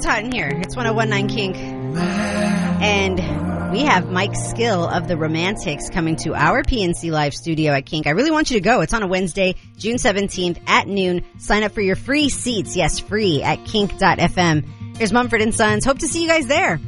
hot in here. It's 101.9 Kink. And we have Mike Skill of the Romantics coming to our PNC Live studio at Kink. I really want you to go. It's on a Wednesday, June 17th at noon. Sign up for your free seats. Yes, free at kink.fm. Here's Mumford & Sons. Hope to see you guys there.